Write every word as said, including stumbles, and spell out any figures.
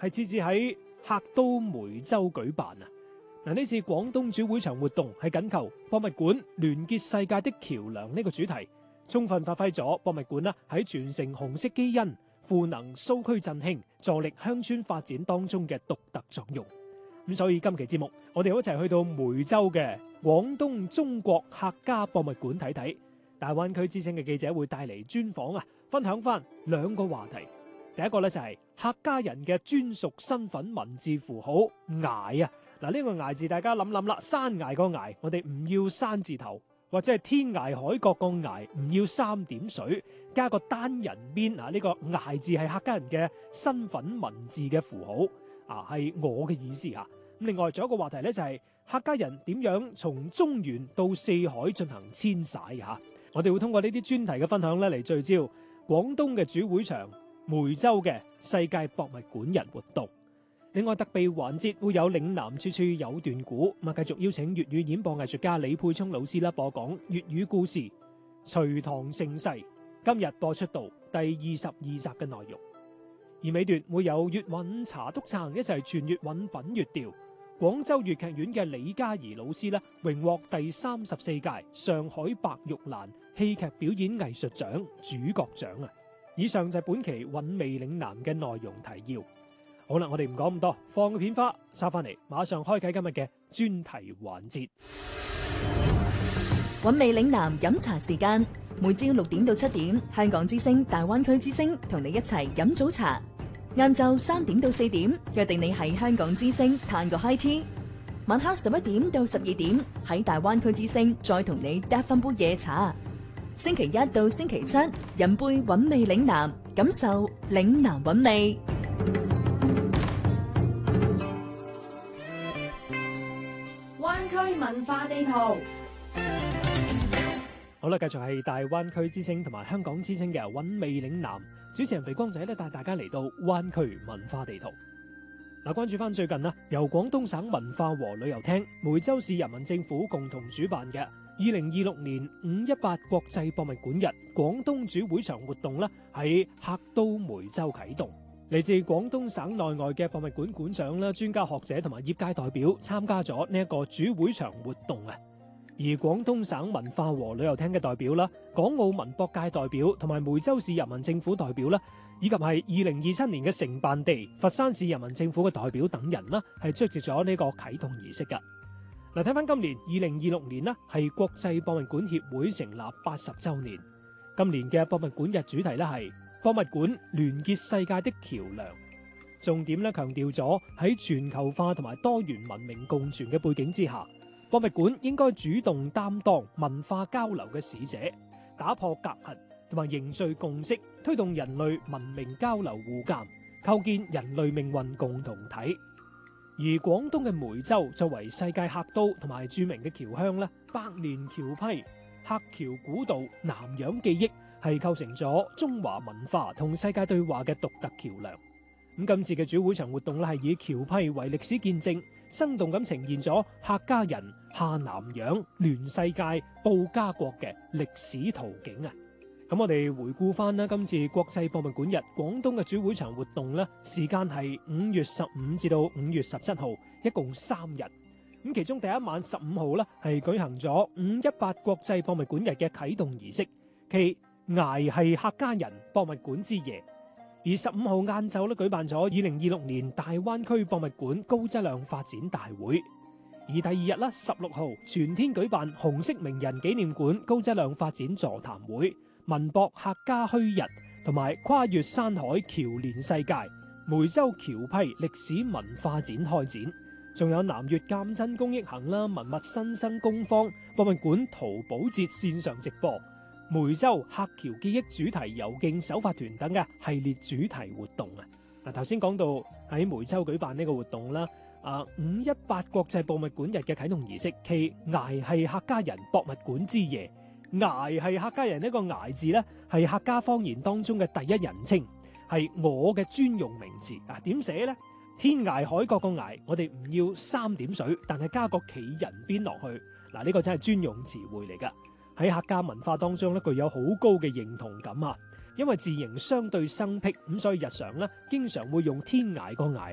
係設置喺客都梅州舉辦啊。嗱，呢次廣東主會場活動係緊扣博物館聯結世界的橋樑呢個主題，充分發揮咗博物館啦喺傳承紅色基因、賦能蘇區振興、助力鄉村發展當中嘅獨特作用。咁所以今期節目，我哋一齊去到梅州嘅廣東中國客家博物館睇睇。大灣區之聲嘅記者會帶嚟專訪啊，分享翻兩個話題。第一個咧就係客家人嘅專屬身份文字符號崖啊。嗱，呢個崖字大家諗諗啦，山崖個崖，我哋唔要山字頭，或者係天涯海角個崖，唔要三點水，加個單人邊啊。呢個崖字係客家人嘅身份文字嘅符號啊，係我嘅意思啊。咁另外仲有一個話題咧，就係客家人點樣從中原到四海進行遷徙啊。我哋會通過呢啲專題嘅分享咧嚟聚焦廣東嘅主會場、梅州嘅世界博物館日活動。另外特備環節會有嶺南處處有段古，咁啊繼續邀請粵語演播藝術家李沛聰老師啦播講粵語故事《隋唐盛世》，今日播出到第二十二集嘅內容。而尾段會有粵韻茶督撐一齊傳粵韻品粵調。廣州粵劇院嘅李嘉怡老師咧榮獲第三十四屆上海白玉蘭戲劇表演藝術獎主角獎啊！以上就係本期韻味嶺南嘅內容提要。好啦，我哋唔講咁多，放個片花，收翻嚟，馬上開啟今日嘅專題環節。 韻味嶺南飲茶時間，每朝六點到七點，香港之聲、大灣區之聲同你一齊飲早茶。晏晝三點到四點，約定你喺香港之聲嘆個 high tea。晚黑十一點到十二點，喺大灣區之聲再同你搭翻杯夜茶。星期一到星期七，飲杯韻味嶺南，感受嶺南韻味。 灣區文化地圖。 好啦，繼續係大灣區之聲同埋香港之聲嘅韻味嶺南，主持人肥光仔咧帶大家嚟到灣區文化地圖。嗱，關注翻最近啦，由廣東省文化和旅遊廳、梅州市人民政府共同主辦嘅二零二六年五一八國際博物館日廣東主會場活動啦，喺客都梅州啟動。嚟自廣東省內外嘅博物館館長啦、專家學者同埋業界代表參加咗呢一個主會場活動啊。而廣東省文化和旅遊廳嘅代表啦、港澳文博界代表同埋梅州市人民政府代表啦，以及係二零二七年嘅承辦地佛山市人民政府嘅代表等人啦，係出席咗呢個啟動儀式噶。嗱，睇翻今年二零二六年啦，係國際博物館協會成立八十週年。今年嘅博物館日主題咧係博物館聯結世界的橋樑，重點咧強調咗喺全球化同埋多元文明共存嘅背景之下，博物館應該主動擔當文化交流嘅使者，打破隔閡同埋凝聚共識，推動人類文明交流互鑒，構建人類命運共同體。而廣東嘅梅州作為世界客都同埋著名嘅僑鄉咧，百年橋批、客橋古道、南洋記憶係構成咗中華文化同世界對話嘅獨特橋樑。咁今次嘅主會場活動咧係以橋批為歷史見證，生動咁呈現咗客家人下南洋、聯世界、報家國嘅歷史圖景啊！咁我哋回顧翻啦，今次國際博物館日廣東嘅主會場活動咧，時間係五月十五至到五月十七號，一共三日。咁其中第一晚十五號咧係舉行咗五一八國際博物館日嘅啟動儀式，其崖係客家人博物館之夜。而十五號晏晝咧舉辦咗二零二六年大灣區博物館高質量發展大會。而第二日咧十六號全天舉辦紅色名人紀念館高質量發展座談會、文博客家墟日同埋跨越山海橋連世界梅州橋批歷史文化展開展，仲有南粵鑑真公益行啦、文物新生工坊、博物館淘寶節線上直播、梅州客橋記憶主題遊徑首發團等嘅系列主題活動啊！嗱，頭先講到喺梅州舉辦呢個活動啦，啊五一八國際博物館日嘅啟動儀式，其崖係客家人博物館之夜。崖係客家人呢個崖字咧，係客家方言當中嘅第一人稱，係我嘅專用名詞。啊，點寫咧？天涯海角個崖，我哋唔要三點水，但係加個企人邊落去。嗱，呢個真係專用詞彙嚟噶。喺客家文化當中咧，具有好高嘅認同感啊！因為字形相對生僻，咁所以日常咧經常會用天涯個崖